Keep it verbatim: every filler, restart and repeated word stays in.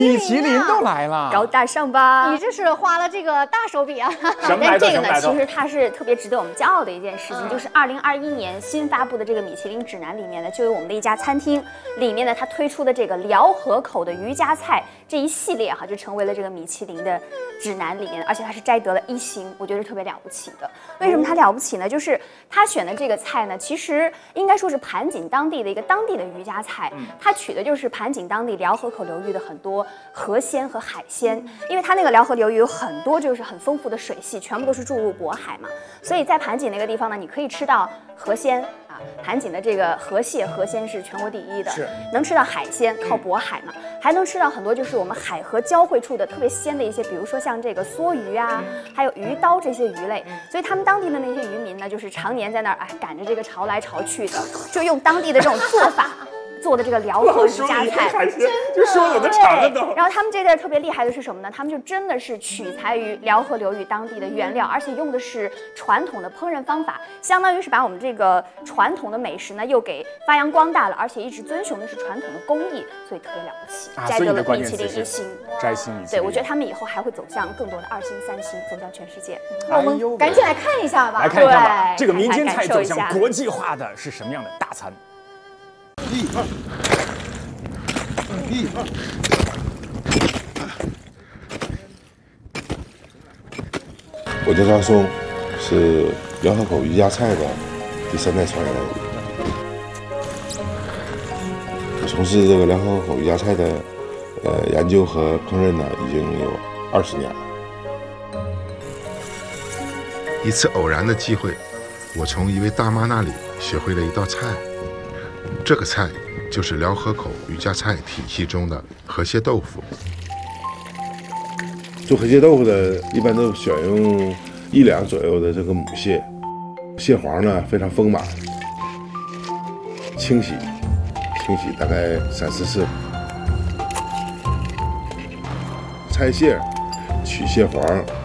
米其林都来了， 高大上吧？ 你这是花了这个大手笔啊！ 什么来头？ 但这个呢， 其其实它是特别值得我们骄傲的一件事情，就是二零二一年新发布的这个米其林指南里面呢，就有我们的一家餐厅里面呢，它推出的这个辽河口的渔家菜这一系列哈，就成为了这个米其林的指南里面，而且它是摘得了一星，我觉得是特别了不起的。为什么它了不起呢？就是它选的这个菜呢，其实应该说是盘锦当地的一个当地的渔家菜，它取的就是盘锦当地辽河口流域的很多河鲜和海鲜，因为它那个辽河流域有很多就是很丰富的水系，全部都是注入渤海嘛，所以在盘锦那个地方呢，你可以吃到河鲜啊，盘锦的这个河蟹、河鲜是全国第一的， 是能吃到海鲜，靠渤海嘛，还能吃到很多就是我们海河交汇处的特别鲜的一些，比如说像这个梭鱼啊，还有鱼刀这些鱼类，所以他们当地的那些渔民呢，就是常年在那儿哎赶着这个潮来潮去的，就用当地的这种做法。做的这个辽河渔家菜， 就说我都馋了都。 然后他们这地儿特别厉害的是什么呢？他们就真的是取材于辽河流域当地的原料，而且用的是传统的烹饪方法，相当于是把我们这个传统的美食呢又给发扬光大了，而且一直遵循的是传统的工艺，所以特别了不起， 啊、 摘得了米所以你的关键词是其林一星。 摘星米其林。 对，我觉得他们以后还会走向更多的二星、三星，走向全世界。 那我们赶紧来看一下吧。 来看一看吧， 对这个民间菜走感受一下向国际化的是什么样的大餐？ 一二，一二。我叫张松，是辽河口渔家菜的第三代传人。我从事这个辽河口渔家菜的呃研究和烹饪呢，已经有二十年了。 一次偶然的机会，我从一位大妈那里学会了一道菜。这个菜就是辽河口渔家菜体系中的河蟹豆腐。 做河蟹豆腐的，一般都选用一两左右的这个母蟹，蟹黄呢非常丰满，清洗，清洗大概三四次，拆蟹，取蟹黄，